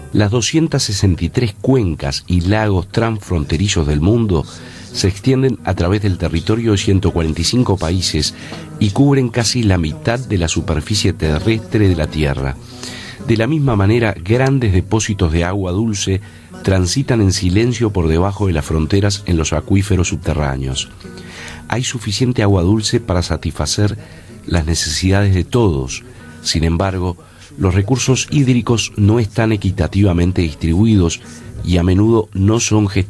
Las 263 cuencas y lagos transfronterizos del mundo se extienden a través del territorio de 145 países y cubren casi la mitad de la superficie terrestre de la Tierra. De la misma manera, grandes depósitos de agua dulce transitan en silencio por debajo de las fronteras en los acuíferos subterráneos. Hay suficiente agua dulce para satisfacer las necesidades de todos. Sin embargo, los recursos hídricos no están equitativamente distribuidos y a menudo no son gestionados